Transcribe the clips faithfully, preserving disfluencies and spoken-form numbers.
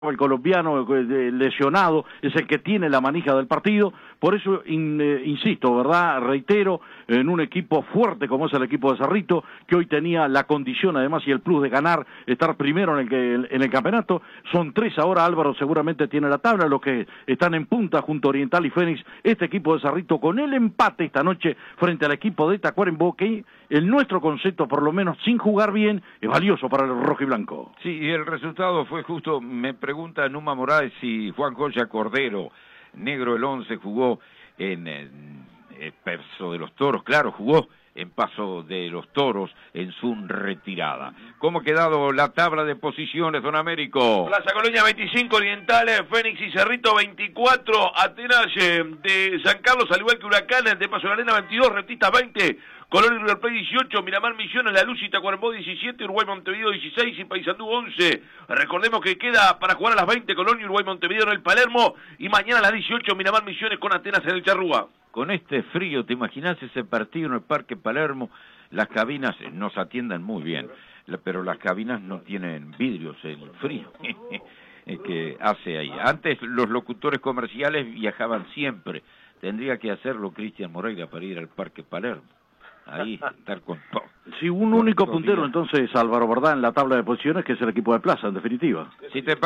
el colombiano lesionado es el que tiene la manija del partido, por eso in, eh, insisto, ¿verdad? Reitero, en un equipo fuerte como es el equipo de Cerrito, que hoy tenía la condición además y el plus de ganar, estar primero en el, que, en el campeonato, son tres ahora, Álvaro seguramente tiene la tabla, los que están en punta junto a Oriental y Fénix, este equipo de Cerrito con el empate esta noche frente al equipo de Tacuarembó, que el nuestro concepto, por lo menos sin jugar bien, es valioso para el rojo y blanco. Sí, y el resultado fue justo, me pregunta Numa Moraes si Juan Joya Cordero, negro el once, jugó en, en el Paso de los Toros, claro, jugó en Paso de los Toros en su retirada. ¿Cómo ha quedado la tabla de posiciones, don Américo? Plaza Colonia veinticinco, Orientales, Fénix y Cerrito veinticuatro, Atenas eh, de San Carlos, al igual que Huracán, de Paso de la Arena veintidós, Rentistas veinte, Colón y River Plate dieciocho, Miramar Misiones, La Luz y Tacuarembó diecisiete, Uruguay Montevideo dieciséis y Paysandú once. Recordemos que queda para jugar a las veinte Colón y Uruguay Montevideo en el Palermo y mañana a las dieciocho Miramar Misiones con Atenas en el Charrúa. Con este frío, ¿te imaginas ese partido en el Parque Palermo? Las cabinas nos atienden muy bien, pero las cabinas no tienen vidrios, el frío que hace ahí. Antes los locutores comerciales viajaban siempre, tendría que hacerlo Cristian Moreira para ir al Parque Palermo. Ahí, estar con todo. Sí, un único puntero entonces, Álvaro, ¿verdad? En la tabla de posiciones, que es el equipo de Plaza, en definitiva. Si te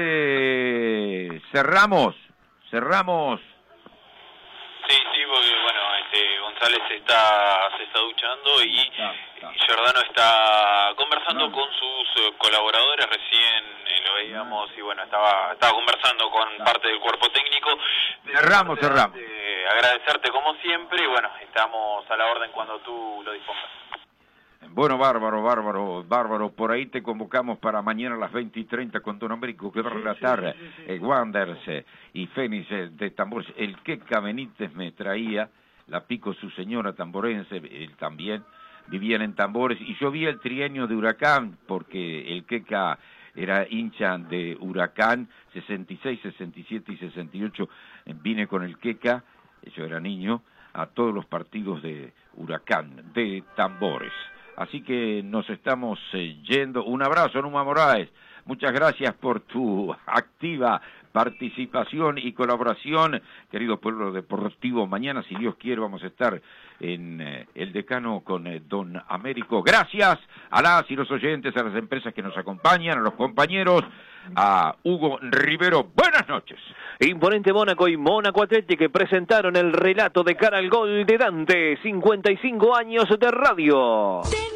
parece, cerramos, cerramos. Sí, sí, porque bueno, este González está, se está duchando y, y Giordano está conversando con sus colaboradores, recién eh, lo veíamos y bueno, estaba, estaba conversando con parte del cuerpo técnico. Cerramos, cerramos. Eh, agradecerte como siempre y bueno, estamos a la orden cuando tú lo dispongas. Bueno, bárbaro, bárbaro, bárbaro. Por ahí te convocamos para mañana a las veinte y treinta con Don Américo, que va a relatar sí, sí, sí, sí. Eh, Wanderers eh, y Fénix eh, de Tambores. El Queca Benítez me traía, la Pico, su señora tamborense, él también, vivían en Tambores. Y yo vi el trienio de Huracán, porque el Queca era hincha de Huracán, sesenta y seis, sesenta y siete y sesenta y ocho. Eh, vine con el Queca, yo era niño, a todos los partidos de Huracán, de Tambores. Así que nos estamos eh, yendo. Un abrazo, Numa Moraes. Muchas gracias por tu activa participación y colaboración, querido pueblo deportivo. Mañana, si Dios quiere, vamos a estar en eh, el Decano con eh, Don Américo. Gracias a las y los oyentes, a las empresas que nos acompañan, a los compañeros, a Hugo Rivero. Buenas noches. Imponente Mónaco y Mónaco Atlético que presentaron el relato de cara al gol de Dante. cincuenta y cinco años de radio.